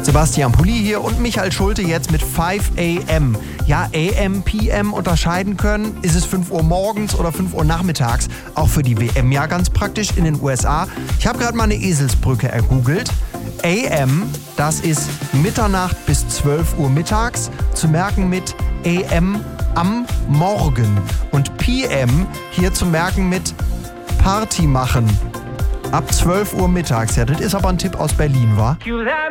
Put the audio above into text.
Sebastian Pulli hier und Michael Schulte jetzt mit 5 AM. Ja, AM, PM unterscheiden können. Ist es 5 Uhr morgens oder 5 Uhr nachmittags? Auch für die WM ja ganz praktisch in den USA. Ich habe gerade mal eine Eselsbrücke ergoogelt. AM, das ist Mitternacht bis 12 Uhr mittags. Zu merken mit AM am Morgen. Und PM hier zu merken mit Party machen. Ab 12 Uhr mittags. Ja, das ist aber ein Tipp aus Berlin, wa?